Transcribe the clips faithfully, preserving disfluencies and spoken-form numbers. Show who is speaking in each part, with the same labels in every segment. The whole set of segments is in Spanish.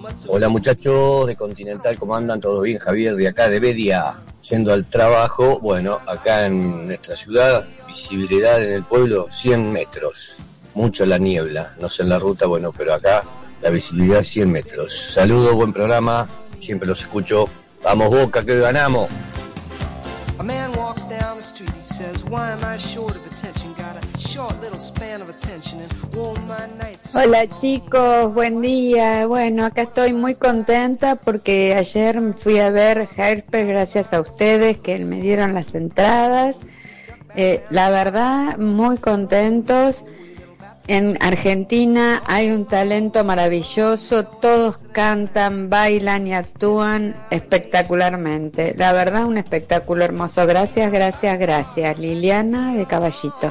Speaker 1: Hola muchachos de Continental, ¿cómo andan? ¿Todo bien? Javier de acá de Bedia, yendo al trabajo. Bueno, acá en nuestra ciudad, visibilidad en el pueblo cien metros, mucho la niebla, no sé en la ruta, bueno, pero acá la visibilidad cien metros. Saludos, buen programa, siempre los escucho. Vamos Boca, que ganamos.
Speaker 2: A man walks down the street, he says, why am I short of attention? Got a short little span of attention and all my nights.
Speaker 3: Hola chicos, buen día. Bueno, acá estoy muy contenta porque ayer fui a ver Hairspray gracias a ustedes que me dieron las entradas. Eh, la verdad, muy contentos. En Argentina hay un talento maravilloso, todos cantan, bailan y actúan espectacularmente. La verdad, un espectáculo hermoso. Gracias, gracias, gracias. Liliana de Caballito.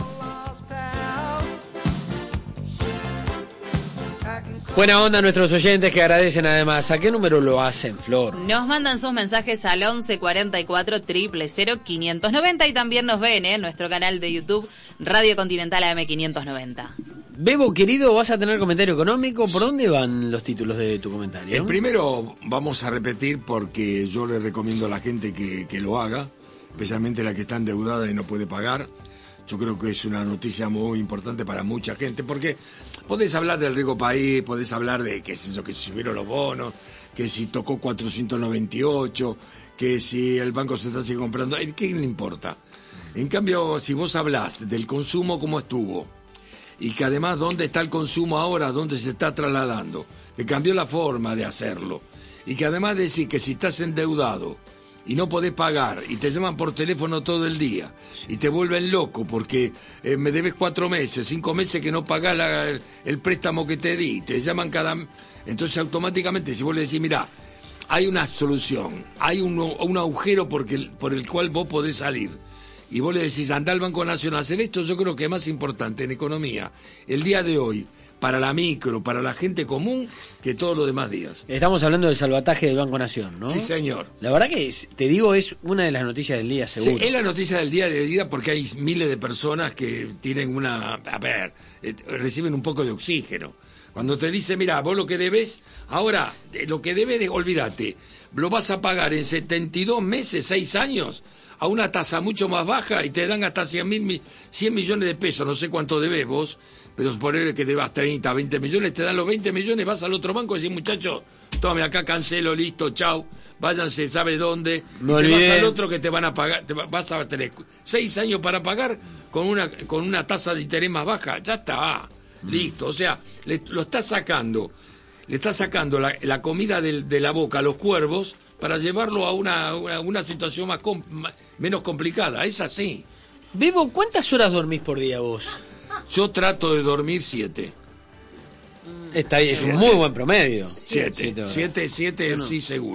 Speaker 4: Buena onda a nuestros oyentes que agradecen además. ¿A qué número lo hacen, Flor?
Speaker 5: Nos mandan sus mensajes al once cuarenta y cuatro, cero cero cero, quinientos noventa y también nos ven en nuestro canal de YouTube Radio Continental A M quinientos noventa.
Speaker 4: Bebo, querido, ¿vas a tener comentario económico? ¿Por dónde van los títulos de tu comentario?
Speaker 6: El primero vamos a repetir porque yo le recomiendo a la gente que, que lo haga, especialmente la que está endeudada y no puede pagar. Yo creo que es una noticia muy importante para mucha gente, porque podés hablar del rico país, podés hablar de que es eso, que si subieron los bonos, que si tocó cuatrocientos noventa y ocho, que si el Banco Central sigue comprando, ¿qué le importa? En cambio, si vos hablás del consumo, cómo estuvo, y que además dónde está el consumo ahora, dónde se está trasladando, que cambió la forma de hacerlo, y que además decís que si estás endeudado y no podés pagar, y te llaman por teléfono todo el día, y te vuelven loco porque eh, me debes cuatro meses, cinco meses que no pagás la, el, el préstamo que te di, te llaman cada... Entonces automáticamente si vos le decís, mirá, hay una solución, hay un, un agujero porque, por el cual vos podés salir, y vos le decís, andá al Banco Nacional a hacer esto, yo creo que es más importante en economía el día de hoy, para la micro, para la gente común, que todos los demás días.
Speaker 4: Estamos hablando del salvataje del Banco Nación, ¿no?
Speaker 6: Sí, señor.
Speaker 4: La verdad que, es, te digo, es una de las noticias del día, seguro.
Speaker 6: Sí, es la noticia del día del día porque hay miles de personas que tienen una... A ver, eh, reciben un poco de oxígeno. Cuando te dice, mira, vos lo que debes, ahora, lo que debes, olvídate, lo vas a pagar en setenta y dos meses, seis años, a una tasa mucho más baja y te dan hasta cien millones de pesos, no sé cuánto debes vos, pero poner que debas treinta, veinte millones, te dan los veinte millones, vas al otro banco y decís, muchacho, tome acá, cancelo, listo, chau, váyanse, sabe dónde,
Speaker 4: no
Speaker 6: y te
Speaker 4: olvidé.
Speaker 6: vas al otro que te van a pagar, te vas a tener seis años para pagar con una con una tasa de interés más baja, ya está, mm. listo, o sea, le, lo estás sacando, le estás sacando la, la comida del, de la boca a los cuervos para llevarlo a una, una, una situación más, com, más menos complicada, es así.
Speaker 4: Bebo, ¿cuántas horas dormís por día vos?
Speaker 6: Yo trato de dormir siete.
Speaker 4: Está ahí, es un muy buen promedio.
Speaker 6: Siete, siete, siete, siete sí seguro.